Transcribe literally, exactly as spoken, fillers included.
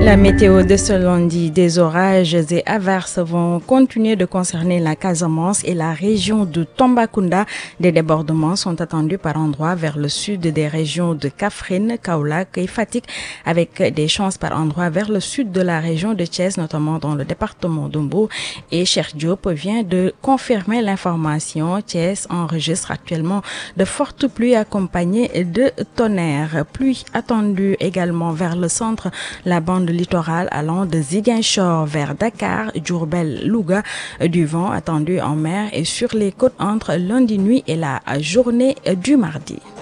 La météo de ce lundi, des orages et averses vont continuer de concerner la Casamance et la région de Tambacounda. Des débordements sont attendus par endroits vers le sud des régions de Kaffrine, Kaolack et Fatick, avec des chances par endroits vers le sud de la région de Thiès, notamment dans le département d'Ombo. Et Cheikh Diop vient de confirmer l'information. Thiès enregistre actuellement de fortes pluies accompagnées de tonnerre. Pluie attendue également vers le centre, la bande littorale allant de Ziguinchor vers Dakar, Diourbel, Louga, du vent attendu en mer et sur les côtes entre lundi nuit et la journée du mardi.